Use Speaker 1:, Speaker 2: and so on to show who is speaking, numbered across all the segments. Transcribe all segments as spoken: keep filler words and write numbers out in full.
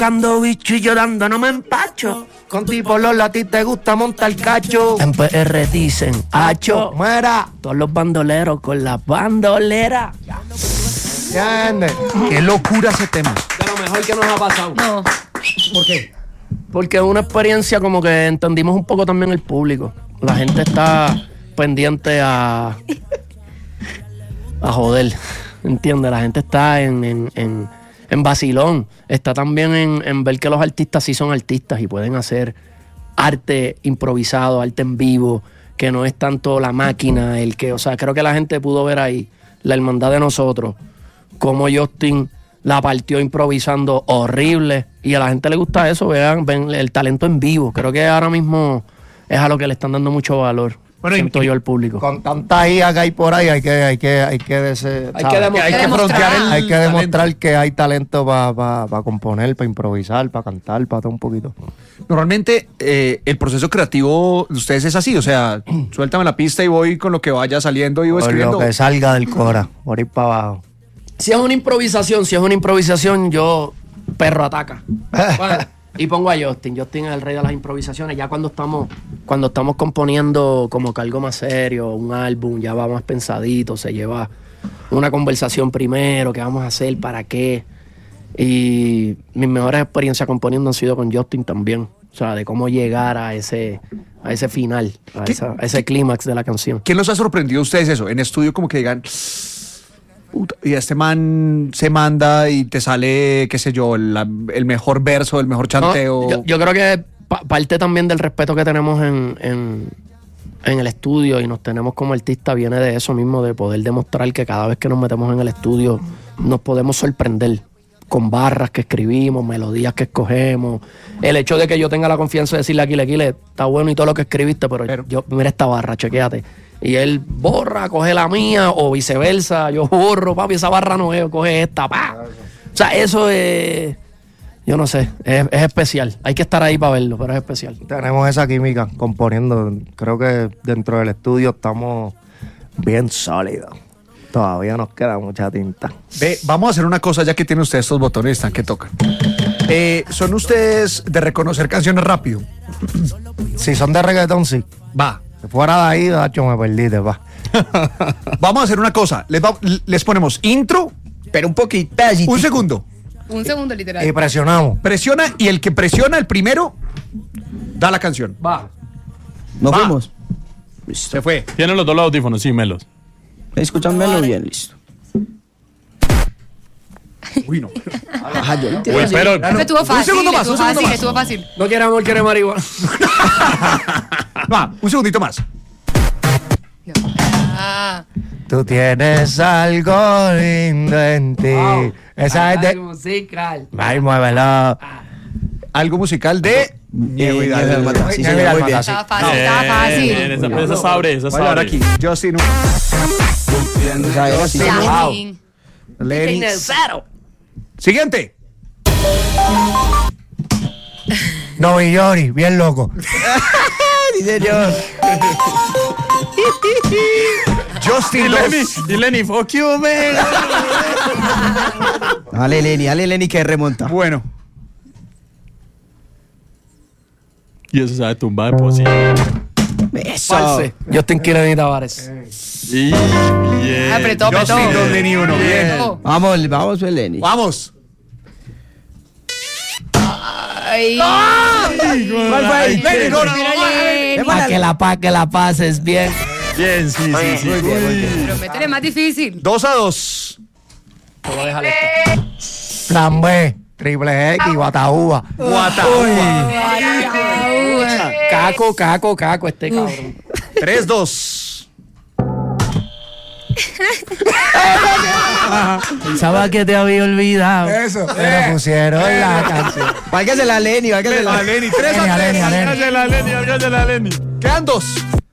Speaker 1: buscando bicho y yo dando no me empacho. Con tipo Lola, a ti te gusta montar cacho. En P R dicen, hacho, muera. Todos los bandoleros con las bandoleras.
Speaker 2: ¿Entiendes?
Speaker 3: Qué locura ese tema.
Speaker 1: De lo mejor que nos ha pasado.
Speaker 4: No.
Speaker 1: ¿Por qué? Porque es una experiencia como que entendimos un poco también el público. La gente está pendiente a... a joder, ¿entiendes? La gente está en, en, en, en vacilón. Está también en, en ver que los artistas sí son artistas y pueden hacer arte improvisado, arte en vivo, que no es tanto la máquina, el que... O sea, creo que la gente pudo ver ahí la hermandad de nosotros, cómo Justin la partió improvisando horrible, y a la gente le gusta eso, vean, ven el talento en vivo. Creo que ahora mismo es a lo que le están dando mucho valor. Bueno, siento yo al público.
Speaker 2: Con tanta I A que hay por ahí, hay que, hay que, hay que, dese,
Speaker 1: hay que, demo-
Speaker 2: hay
Speaker 1: que
Speaker 2: que frontear el Hay que
Speaker 1: talento.
Speaker 2: demostrar que hay talento para pa, pa componer, para improvisar, para cantar, para todo un poquito.
Speaker 3: Normalmente eh, el proceso creativo de ustedes es así, o sea, suéltame la pista y voy con lo que vaya saliendo y voy
Speaker 2: Por
Speaker 3: escribiendo.
Speaker 2: lo que salga del cora, por ir para abajo.
Speaker 1: Si es una improvisación, si es una improvisación, yo perro ataca. Bueno, y pongo a Justin. Justin es el rey de las improvisaciones. Ya cuando estamos, cuando estamos componiendo como que algo más serio, un álbum, ya va más pensadito, se lleva una conversación primero, qué vamos a hacer, para qué. Y mis mejores experiencias componiendo han sido con Justin también. O sea, de cómo llegar a ese, a ese final, a, esa, a ese clímax de la canción.
Speaker 3: ¿Qué los ha sorprendido a ustedes eso? En estudio como que digan, puta, y este man se manda y te sale, qué sé yo, la, el mejor verso, el mejor chanteo.
Speaker 1: No, yo, yo creo que pa- parte también del respeto que tenemos en, en, en el estudio y nos tenemos como artistas viene de eso mismo, de poder demostrar que cada vez que nos metemos en el estudio nos podemos sorprender con barras que escribimos, melodías que escogemos. El hecho de que yo tenga la confianza de decirle a Aquile, Aquile, está bueno y todo lo que escribiste, pero, pero yo, mira esta barra, chequéate. Y él borra, coge la mía, o viceversa, yo borro, papi, esa barra no es, coge esta, pa. O sea, eso es, yo no sé, es, es especial. Hay que estar ahí para verlo, pero es especial.
Speaker 2: Tenemos esa química componiendo. Creo que dentro del estudio estamos bien sólidos. Todavía nos queda mucha tinta.
Speaker 3: Ve, vamos a hacer una cosa ya que tienen ustedes estos botones están que tocan. Eh, ¿Son ustedes de reconocer canciones rápido?
Speaker 2: Si son de reggaetón, sí.
Speaker 3: Va.
Speaker 2: Si fuera de ahí, Dacho, me perdiste, va.
Speaker 3: Vamos a hacer una cosa. Les, va- les ponemos intro,
Speaker 5: pero un poquito.
Speaker 3: Un segundo.
Speaker 4: Un segundo, literal.
Speaker 2: Y presionamos.
Speaker 3: Presiona y el que presiona el primero da la canción.
Speaker 1: Va.
Speaker 5: Nos
Speaker 3: Va.
Speaker 5: fuimos.
Speaker 3: Se fue.
Speaker 6: Tienen los dos los audífonos, sí, melos.
Speaker 5: Escúchamelo bien, listo.
Speaker 3: Uy, no.
Speaker 5: Ajá, yo lo entiendo.
Speaker 6: Uy, pero-
Speaker 4: Eso estuvo fácil,
Speaker 3: Un segundo más,
Speaker 4: estuvo
Speaker 3: un segundo
Speaker 4: fácil,
Speaker 3: más.
Speaker 4: estuvo fácil.
Speaker 1: No quiere amor, quiere marihuana.
Speaker 3: Va, un segundito más.
Speaker 4: Ah,
Speaker 2: Tú tienes algo lindo en ti.
Speaker 1: Wow.
Speaker 2: Esa es de...
Speaker 1: musical.
Speaker 2: Ay, muévelo.
Speaker 3: Algo musical de Niego y
Speaker 5: Niego y
Speaker 3: Dálmata.
Speaker 5: Dálmata. Sí,
Speaker 2: Niego y
Speaker 5: señor, muy
Speaker 2: Dálmata,
Speaker 5: bien.
Speaker 2: sí.
Speaker 4: estaba fácil, estaba
Speaker 6: Bien,
Speaker 4: fácil.
Speaker 6: esa, esa sabe, esa
Speaker 3: Voy a dar
Speaker 6: sabe.
Speaker 3: aquí. Justin.
Speaker 5: O sea, era así.
Speaker 4: Justin.
Speaker 3: Lenny.
Speaker 1: cero.
Speaker 3: Siguiente.
Speaker 2: No, Villori, bien loco.
Speaker 5: Sí, señor.
Speaker 3: Justin
Speaker 6: Y Lenny,
Speaker 3: dos.
Speaker 6: y Lenny, fuck you, man.
Speaker 5: Dale, Lenny, dale, Lenny, que remonta.
Speaker 3: Bueno.
Speaker 6: Y eso sabe tumbar, pues sí.
Speaker 5: Eso.
Speaker 1: False. Justin Quiere Tavares.
Speaker 6: Y bien.
Speaker 4: Apretó, apretó.
Speaker 3: Justin dos, Lenny uno. Bien.
Speaker 4: Oh.
Speaker 5: Vamos, vamos, pues, Lenny.
Speaker 3: Vamos.
Speaker 4: Ay.
Speaker 5: ¿Cuál fue ahí?
Speaker 3: Lenny, no, no, no.
Speaker 4: Lenny.
Speaker 1: Pa' que la, pa' que la pases bien.
Speaker 6: Bien, sí, sí, sí.
Speaker 4: Pero métele más difícil.
Speaker 3: Dos a dos.
Speaker 1: Solo déjale.
Speaker 2: Plan B, triple X, Guataúba.
Speaker 1: Caco, caco, caco, este cabrón.
Speaker 3: Tres dos.
Speaker 1: Pensaba que te había olvidado.
Speaker 2: Eso. Pero pusieron la canción.
Speaker 5: Válgase Lenny, válgase la
Speaker 3: Lenny, tres
Speaker 2: Lenny,
Speaker 3: a
Speaker 2: a
Speaker 3: tres.
Speaker 2: Lenny, a Lenny.
Speaker 6: Alcance la Lenny, alcance la Lenny.
Speaker 3: Quedan dos.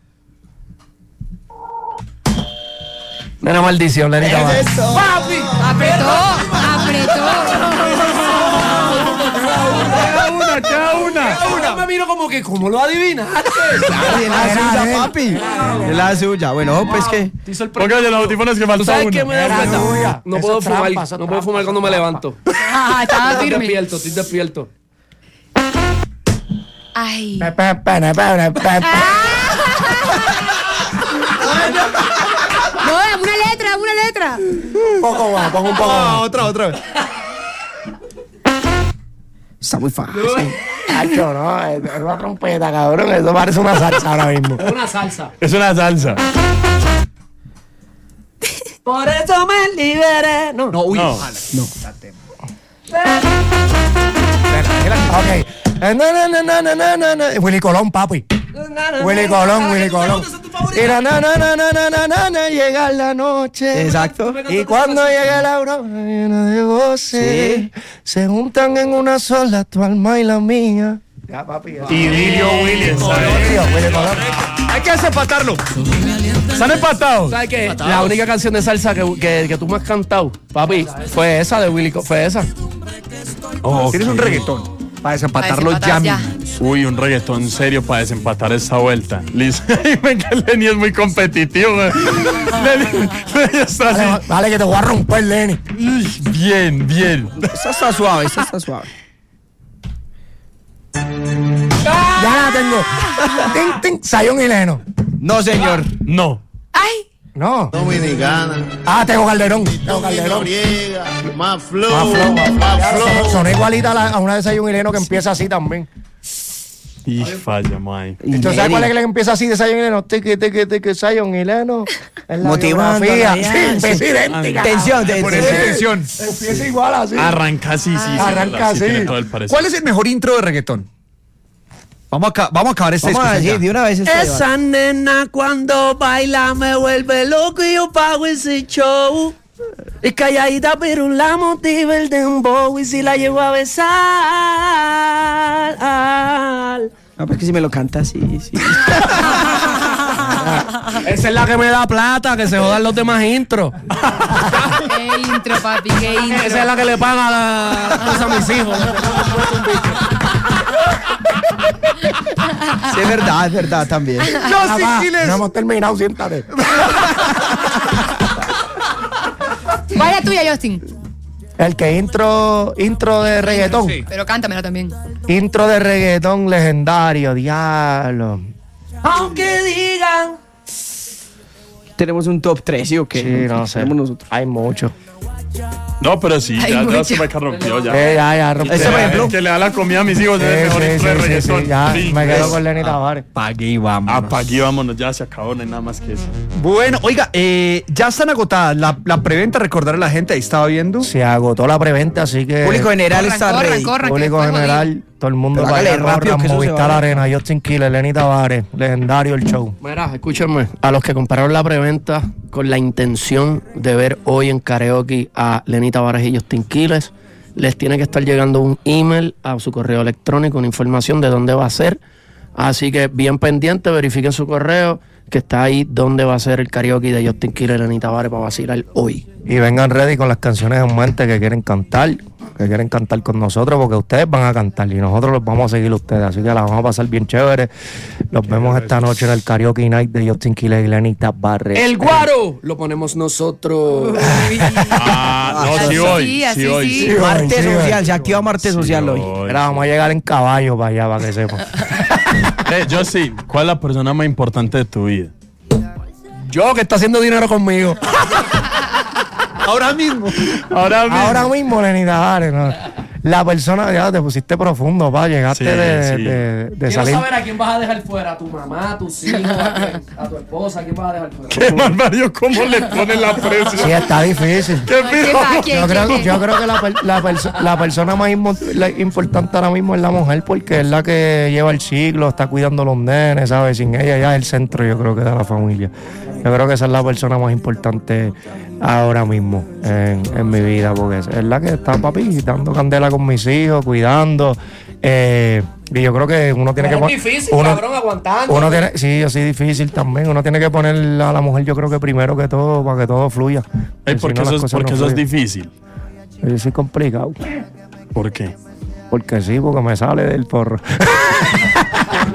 Speaker 1: Nena maldición, Lenny Tavares.
Speaker 4: Apretó, apretó.
Speaker 6: Cada una, cada una.
Speaker 1: me miro como que, ¿cómo lo adivinaste?
Speaker 5: Es la suya, papi. Es la suya. Bueno, pues que.
Speaker 1: Estoy sorprendido.
Speaker 6: Póngale los audífonos que
Speaker 1: ¿Tú
Speaker 6: falta
Speaker 1: sabes
Speaker 6: uno.
Speaker 1: qué me da
Speaker 2: Era
Speaker 1: cuenta?
Speaker 2: tuya.
Speaker 1: No
Speaker 2: Eso
Speaker 1: puedo
Speaker 2: es
Speaker 1: fumar,
Speaker 2: trampa, eso es
Speaker 1: no puedo fumar
Speaker 2: trampa,
Speaker 1: cuando me
Speaker 2: eso es
Speaker 1: levanto.
Speaker 4: Ah, estaba
Speaker 1: Estoy
Speaker 4: firme.
Speaker 1: despierto, estoy despierto.
Speaker 4: Ay.
Speaker 2: Pe, pe, pe, pe, pe, pe, pe.
Speaker 4: No, es una letra, es una letra.
Speaker 2: Un poco más, pongo un poco
Speaker 3: Ah,
Speaker 2: más.
Speaker 3: otra, otra vez.
Speaker 5: Está muy fácil.
Speaker 2: Hacho, no, es es una trompeta, cabrón. Eso parece una salsa ahora mismo.
Speaker 1: Es una salsa.
Speaker 6: Es una salsa.
Speaker 1: Por eso me liberé. No,
Speaker 3: No, uy.
Speaker 6: No.
Speaker 3: ojalá.
Speaker 2: Ok. Eh, No, no, no, no, no, no, no, no. Willy Colón, papi. Willy Colón, Willy Colón. Era na, na, na, na, na, na, na, na, llega la noche.
Speaker 5: Exacto.
Speaker 2: Y cuando llega la aurora llena de goce, se juntan en una sola tu alma y la mía. Ya, papi. ya.
Speaker 6: Idilio Willy.
Speaker 2: Tío, Willy Colón.
Speaker 3: Hay que desempatarlo.
Speaker 6: Están empatados.
Speaker 1: ¿Sabes qué? La única canción de salsa que, que, que tú me has cantado, papi, fue esa de Willy Co- fue esa.
Speaker 6: Oh,
Speaker 3: Tienes un reggaetón. Para desempatarlo
Speaker 4: Para
Speaker 3: ya
Speaker 4: desempatar
Speaker 3: mismo.
Speaker 6: Uy, un reggaetón serio para desempatar esta vuelta. Liz, venga, Lenny es muy competitivo. güey. Lenny, Lenny está
Speaker 2: Vale,
Speaker 6: así.
Speaker 2: vale, que te voy a romper, Lenny.
Speaker 6: Uy, bien, bien.
Speaker 5: Esta está suave, esta está suave.
Speaker 2: Ya la tengo. Ting, ting. Sayón y Leno.
Speaker 5: No, señor.
Speaker 6: No.
Speaker 4: Ay.
Speaker 2: No.
Speaker 7: Dominicana,
Speaker 2: Ah, tengo Calderón. Tengo
Speaker 7: Tony
Speaker 2: Calderón.
Speaker 7: Noriega, más flow,
Speaker 2: Más flow, más flow.
Speaker 7: más
Speaker 2: Son-
Speaker 7: flow.
Speaker 2: Son igualita a, la- a una de Sayón y Leno que empieza así también.
Speaker 6: Y falla, Mike.
Speaker 2: ¿Tú sabes cuál es que empieza así de Sayón y Leno? Tiki, tiki, tiki, Sayón y Leno. Es la
Speaker 5: Motivando
Speaker 2: biografía.
Speaker 5: a la
Speaker 2: Sí,
Speaker 5: alianza.
Speaker 2: es idéntica.
Speaker 5: Tensión,
Speaker 3: Por
Speaker 5: tensión.
Speaker 3: esa tensión.
Speaker 2: Empieza igual así.
Speaker 6: Arranca así, sí, sí.
Speaker 2: Arranca
Speaker 6: sí,
Speaker 2: así.
Speaker 6: tiene todo el parecido.
Speaker 3: ¿Cuál es el mejor intro de reggaetón? Vamos a, ca- vamos a acabar esta
Speaker 5: Vamos a
Speaker 3: discusión
Speaker 5: decir
Speaker 3: ya.
Speaker 5: de una vez este debate.
Speaker 1: Esa nena cuando baila me vuelve loco y yo pago ese show. Es calladita pero la motiva el dembow y si la llevo a besar.
Speaker 5: No, pues que si me lo canta, sí, sí.
Speaker 1: Esa es la que me da plata, que se jodan los demás intros.
Speaker 4: Qué intro, papi, qué intro.
Speaker 1: Esa es la que le paga la cosa a mis hijos.
Speaker 5: Sí, es verdad, es verdad también.
Speaker 2: No, sí, no hemos terminado, siéntate.
Speaker 4: ¿Cuál es la tuya, Justin?
Speaker 2: El que intro, intro de reggaetón.
Speaker 3: Sí.
Speaker 4: Pero cántamela también.
Speaker 2: Intro de reggaetón legendario, diablo.
Speaker 1: Aunque digan.
Speaker 5: Tenemos un top tres, ¿sí o qué?
Speaker 2: Sí, no sé.
Speaker 5: Tenemos nosotros.
Speaker 2: Hay mucho.
Speaker 6: No, pero sí,
Speaker 4: Hay
Speaker 6: ya, ya
Speaker 4: mucho.
Speaker 6: se me rompió ya.
Speaker 2: Eh, ya, ya, rompí.
Speaker 5: Ese, por ejemplo.
Speaker 6: Que le da la comida a mis hijos es
Speaker 2: Sí,
Speaker 6: el mejor
Speaker 2: sí,
Speaker 6: intro de
Speaker 2: sí, sí,
Speaker 6: reggaetón.
Speaker 2: sí, ya,
Speaker 6: Sí,
Speaker 2: me quedo
Speaker 6: es-
Speaker 2: con Lenny Tavares.
Speaker 5: Pague y vamos.
Speaker 6: Apa, aquí vámonos, ya se acabó, no hay nada más que eso.
Speaker 3: Bueno, oiga, eh, ya están agotadas. La, la preventa, recordar a la gente, ahí estaba viendo.
Speaker 2: Se agotó la preventa, así que.
Speaker 5: Público general
Speaker 4: Corran,
Speaker 5: está
Speaker 4: corran,
Speaker 5: ready.
Speaker 4: corran, que
Speaker 2: Público
Speaker 4: después
Speaker 2: general, todo el mundo
Speaker 5: Pero
Speaker 2: para
Speaker 5: hágale
Speaker 2: allá,
Speaker 5: rápido,
Speaker 2: corran,
Speaker 5: que eso se
Speaker 2: Movistar
Speaker 5: va.
Speaker 2: Arena, Justin Quiles, Lenny Tavares, legendario el show.
Speaker 1: Mira, escúchenme. A los que compraron la preventa con la intención de ver hoy en karaoke a Lenny Tavares y Justin Quiles, les tiene que estar llegando un email a su correo electrónico, una información de dónde va a ser. Así que bien pendiente, verifiquen su correo, que está ahí dónde va a ser el karaoke de Justin Quiles y Lenny Tavares para vacilar hoy.
Speaker 2: Y vengan ready con las canciones en mente que quieren cantar, que quieren cantar con nosotros, porque ustedes van a cantar y nosotros los vamos a seguir a ustedes. Así que la vamos a pasar bien chévere. Los vemos esta noche en el Karaoke Night de Justin Quiles y Lenny Tavares.
Speaker 1: El guaro lo ponemos nosotros.
Speaker 6: Ah, no, sí
Speaker 4: Así
Speaker 6: hoy,
Speaker 4: sí,
Speaker 6: sí
Speaker 4: así
Speaker 6: hoy.
Speaker 4: sí.
Speaker 6: sí.
Speaker 5: Martes
Speaker 2: Sí,
Speaker 5: social, se activa martes
Speaker 6: Sí,
Speaker 5: social hoy.
Speaker 2: Mira, vamos a llegar en caballo para allá, para que sepan.
Speaker 6: Eh, yo sí, ¿cuál es la persona más importante de tu vida?
Speaker 1: Yo que está haciendo dinero conmigo.
Speaker 3: Ahora mismo.
Speaker 6: Ahora mismo.
Speaker 2: Ahora mismo, Lenny Tavares, ¿no? La persona, ya te pusiste profundo, pa, llegaste
Speaker 6: Sí,
Speaker 2: de,
Speaker 6: sí.
Speaker 2: de- de
Speaker 1: Quiero
Speaker 2: salir.
Speaker 1: saber a quién vas a dejar fuera, a tu mamá, a tus hijos, a tu, a tu esposa, ¿a quién vas a dejar fuera?
Speaker 6: Qué mal Mario, cómo le pone la presión.
Speaker 2: Sí, está difícil.
Speaker 6: Qué
Speaker 4: ¿Quién
Speaker 6: pijo.
Speaker 4: va? ¿Quién?
Speaker 2: Yo creo,
Speaker 4: ¿Quién?
Speaker 2: yo creo que la, per- la, perso- la persona más imo- la importante ahora mismo es la mujer, porque es la que lleva el ciclo, está cuidando a los nenes, ¿sabes? Sin ella ya es el centro, yo creo que de la familia. Yo creo que esa es la persona más importante ahora mismo en, en mi vida, porque es, es la que está, papi, dando candela con mis hijos, cuidando. eh, y yo creo que uno tiene que
Speaker 1: Es
Speaker 2: pon-
Speaker 1: difícil,
Speaker 2: uno-
Speaker 1: cabrón, aguantando.
Speaker 2: Uno tiene, sí, así difícil también. Uno tiene que poner a la mujer, yo creo que primero que todo, para que todo fluya.
Speaker 6: Ey,
Speaker 2: Si
Speaker 6: porque
Speaker 2: no, las
Speaker 6: eso, es,
Speaker 2: cosas
Speaker 6: porque
Speaker 2: no
Speaker 6: eso es
Speaker 2: fluyen.
Speaker 6: difícil.
Speaker 2: Eso es complicado.
Speaker 6: ¿Por qué?
Speaker 2: Porque sí, porque me sale del porro.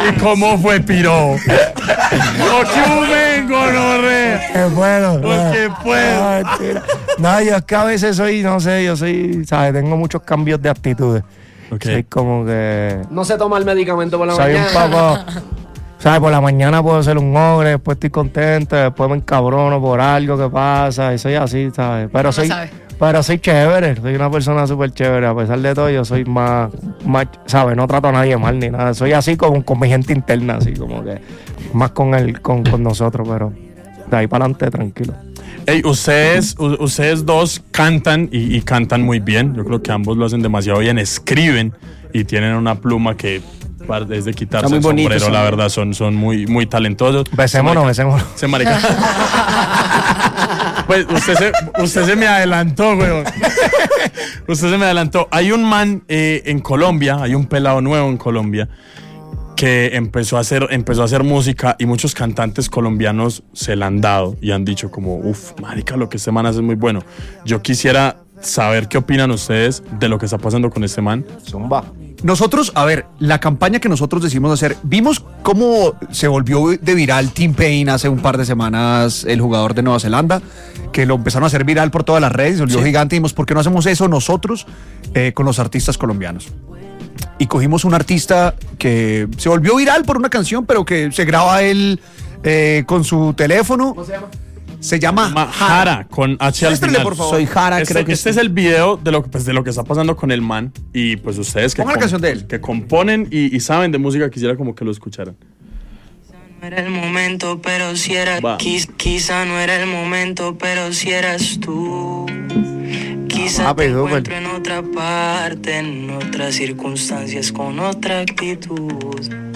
Speaker 6: ¿Y cómo fue, piro? ¿O qué vengo, no re?
Speaker 2: Qué bueno.
Speaker 6: ¿O qué puedo?
Speaker 2: No, mentira. No, yo es que a veces soy, no sé, yo soy, ¿sabes? Tengo muchos cambios de actitudes.
Speaker 6: Ok.
Speaker 2: Soy como que...
Speaker 1: No se toma el medicamento por la
Speaker 2: Soy un
Speaker 1: mañana.
Speaker 2: poco... ¿Sabes? Por la mañana puedo ser un ogre, después estoy contento, después me encabrono por algo que pasa y soy así, ¿sabes? Pero
Speaker 4: No
Speaker 2: soy...
Speaker 4: sabe.
Speaker 2: Pero soy chévere, soy una persona súper chévere. A pesar de todo, yo soy más, más, ¿sabes? No trato a nadie mal ni nada. Soy así como con mi gente interna, así como que más con el, con, con nosotros, pero de ahí para adelante, tranquilo.
Speaker 6: Ey, ustedes, u- ustedes dos cantan y, y cantan muy bien. Yo creo que ambos lo hacen demasiado bien. Escriben y tienen una pluma que par- es de quitarse
Speaker 1: Está muy
Speaker 6: el
Speaker 1: bonito,
Speaker 6: sombrero,
Speaker 1: son.
Speaker 6: la verdad. Son, son muy, muy talentosos.
Speaker 2: Besémonos, besémonos.
Speaker 6: Se marica. Pues usted se, usted se me adelantó, weón. Usted se me adelantó. Hay un man eh, en Colombia, hay un pelado nuevo en Colombia que empezó a hacer, empezó a hacer música y muchos cantantes colombianos se la han dado y han dicho como, uff, marica, lo que este man hace es muy bueno. Yo quisiera saber qué opinan ustedes de lo que está pasando con este man.
Speaker 2: Zumba.
Speaker 3: Nosotros, a ver, la campaña que nosotros decidimos hacer, vimos cómo se volvió de viral Tim Payne hace un par de semanas, el jugador de Nueva Zelanda, que lo empezaron a hacer viral por todas las redes, se volvió
Speaker 6: Sí.
Speaker 3: gigante, y dijimos, ¿por qué no hacemos eso nosotros eh, con los artistas colombianos? Y cogimos un artista que se volvió viral por una canción, pero que se graba él eh, con su teléfono. ¿Cómo se llama? Se llama
Speaker 6: Ma- Jara, con H al
Speaker 3: Muéstrale,
Speaker 6: final.
Speaker 3: por favor.
Speaker 5: Soy Jara,
Speaker 6: Este,
Speaker 5: creo que
Speaker 6: este
Speaker 5: sí.
Speaker 6: es el video de lo, que- pues, de lo que está pasando con el man y pues ustedes que,
Speaker 3: Ponga la canción de él.
Speaker 6: que componen y, y saben de música quisiera como que lo escucharan.
Speaker 8: No era el momento, pero si era.
Speaker 6: Va.
Speaker 8: Quiz- quizá no era el momento, pero si eras tú. Quizá
Speaker 2: Papi,
Speaker 8: te
Speaker 2: súper.
Speaker 8: encuentro en otra parte, en otras circunstancias, con otra actitud.